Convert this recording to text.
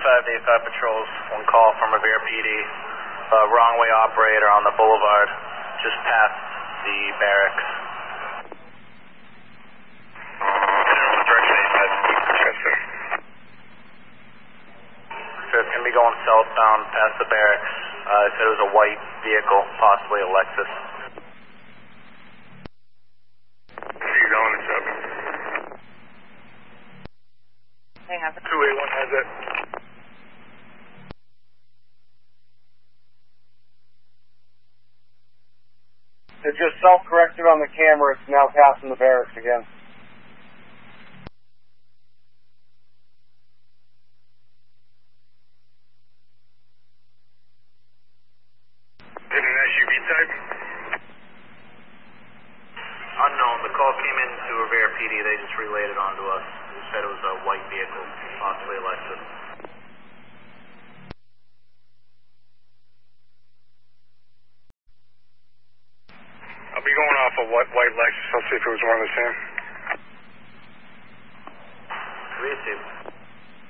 85 patrols, one call from Revere PD. Wrong way operator on the boulevard, just past the barracks. So it's going to be going southbound past the barracks. It said it was a white vehicle, possibly a Lexus. You going to 7? Hang on. 281 has it. It just self-corrected on the camera. It's now passing the barracks again. Is it an SUV type? Unknown. The call came in to Revere PD. They just relayed it on to us. They said it was a white vehicle, possibly a Lexus. I'll be going off a white Lexus. I'll see if it was one of the same. Received.